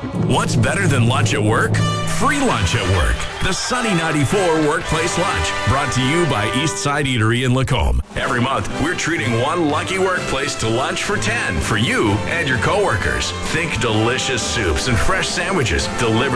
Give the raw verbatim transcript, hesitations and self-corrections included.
What's better than lunch at work? Free lunch at work. The Sunny ninety-four Workplace Lunch, brought to you by Eastside Eatery in Lacombe. Every month, we're treating one lucky workplace to lunch for ten for you and your coworkers. Think delicious soups and fresh sandwiches delivered